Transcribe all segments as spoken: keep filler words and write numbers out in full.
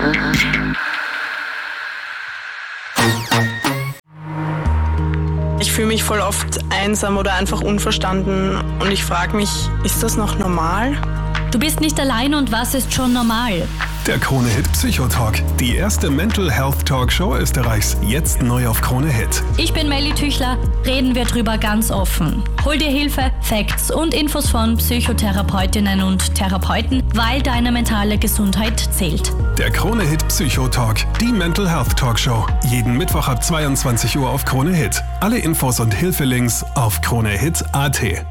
Ich fühle mich voll oft einsam oder einfach unverstanden und ich frage mich, ist das noch normal? Du bist nicht allein und was ist schon normal? Der Krone-Hit Psychotalk, die erste Mental Health Talkshow Österreichs, jetzt neu auf Krone-Hit. Ich bin Melly Tüchler, reden wir drüber ganz offen. Hol dir Hilfe, Facts und Infos von Psychotherapeutinnen und Therapeuten, weil deine mentale Gesundheit zählt. Der Krone-Hit Psychotalk, die Mental Health Talkshow, jeden Mittwoch ab zweiundzwanzig Uhr auf Krone-Hit. Alle Infos und Hilfelinks auf kronehit punkt a t.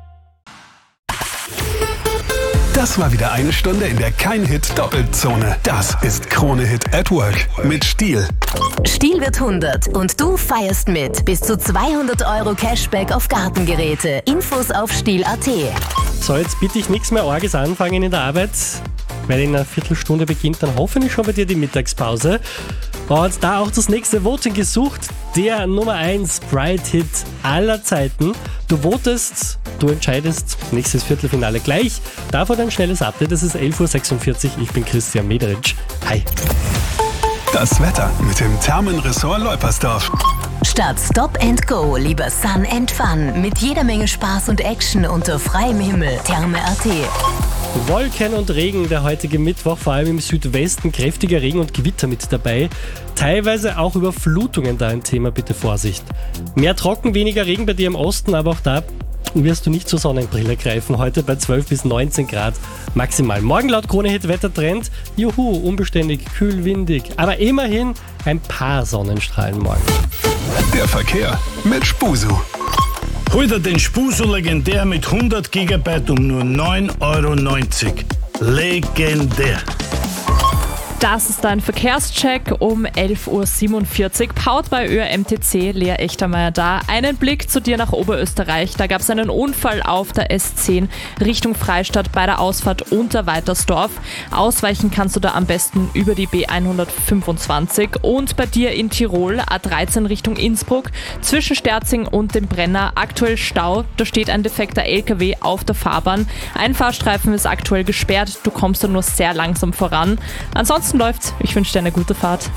Das war wieder eine Stunde in der Kein-Hit-Doppelzone. Das ist Krone-Hit at Work mit Stiel. Stiel wird hundert und du feierst mit. Bis zu zweihundert Euro Cashback auf Gartengeräte. Infos auf stiel punkt a t. So, jetzt bitte ich nichts mehr Orges anfangen in der Arbeit, weil in einer Viertelstunde beginnt dann hoffentlich schon bei dir die Mittagspause. Und da auch das nächste Voting gesucht, der Nummer eins Bright-Hit aller Zeiten. Du votest, du entscheidest, nächstes Viertelfinale gleich. Davor ein schnelles Update, es ist elf Uhr sechsundvierzig, ich bin Christian Mederitsch. Hi. Das Wetter mit dem Thermenressort Leupersdorf. Statt Stop and Go lieber Sun and Fun mit jeder Menge Spaß und Action unter freiem Himmel. Therme punkt a t. Wolken und Regen, der heutige Mittwoch, vor allem im Südwesten, kräftiger Regen und Gewitter mit dabei. Teilweise auch Überflutungen da ein Thema, bitte Vorsicht. Mehr trocken, weniger Regen bei dir im Osten, aber auch da wirst du nicht zur Sonnenbrille greifen. Heute bei zwölf bis neunzehn Grad maximal. Morgen laut Krone-Hit Wettertrend, juhu, unbeständig, kühl, windig, aber immerhin ein paar Sonnenstrahlen morgen. Der Verkehr mit Spusu. Hol dir den Spusu legendär mit hundert Gigabyte um nur neun Euro neunzig. Legendär. Das ist dein Verkehrscheck um elf Uhr siebenundvierzig. Powered bei Ö R M T C, Lea Echtermeier da. Einen Blick zu dir nach Oberösterreich. Da gab es einen Unfall auf der S zehn Richtung Freistadt bei der Ausfahrt unter Weitersdorf. Ausweichen kannst du da am besten über die B hundertfünfundzwanzig. Und bei dir in Tirol, A dreizehn Richtung Innsbruck, zwischen Sterzing und dem Brenner aktuell Stau. Da steht ein defekter L K W auf der Fahrbahn. Ein Fahrstreifen ist aktuell gesperrt. Du kommst da nur sehr langsam voran. Ansonsten läuft's. Ich wünsche dir eine gute Fahrt.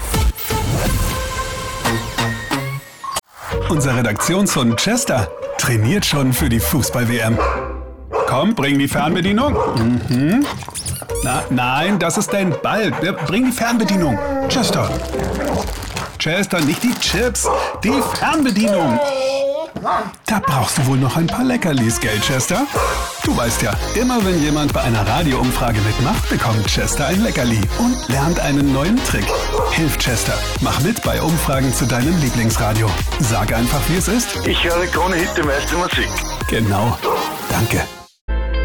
Unser Redaktionshund Chester trainiert schon für die Fußball-W M. Komm, bring die Fernbedienung. Mhm. Na, nein, das ist dein Ball. Bring die Fernbedienung. Chester. Chester, nicht die Chips, die Fernbedienung. Da brauchst du wohl noch ein paar Leckerlis, gell, Chester? Du weißt ja, immer wenn jemand bei einer Radioumfrage mitmacht, bekommt Chester ein Leckerli und lernt einen neuen Trick. Hilf Chester, mach mit bei Umfragen zu deinem Lieblingsradio. Sag einfach, wie es ist. Ich höre Krone-Hit, die meiste Musik. Genau. Danke.